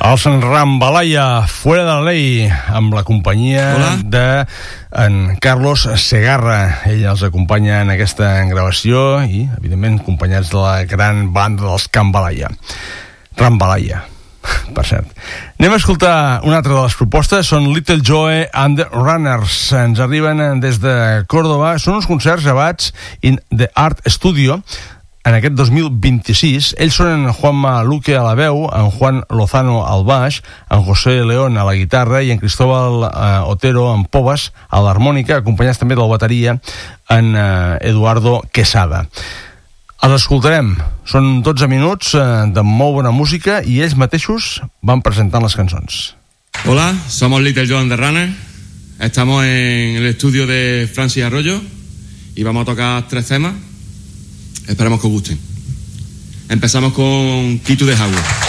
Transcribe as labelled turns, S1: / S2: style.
S1: Els Rambalaya, Fuera de la Ley, amb la companyia de en Carlos Segarra. Ell els acompanya en aquesta gravació i, evidentment, acompanyats de la gran banda dels Cambalaya. Rambalaya, per cert. Anem a escoltar una altra de les propostes, són Little Joe and the Runners. Ens arriben des de Córdoba. Són uns concerts gravats in the Art Studio en aquest 2026. Ells són en Juanma Luque a la veu, en Juan Lozano al baix, en José León a la guitarra i en Cristóbal Otero en poves a l'harmònica, acompanyats també de la bateria en Eduardo Quesada. Els escoltarem. Són 12 minuts de molt bona música i ells mateixos van presentant les cançons.
S2: Hola, somos Little Joe and the Runners. Estamos en el estudio de Francis Arroyo y vamos a tocar 3 temas. Esperamos que os gusten. Empezamos con Key to the Highway.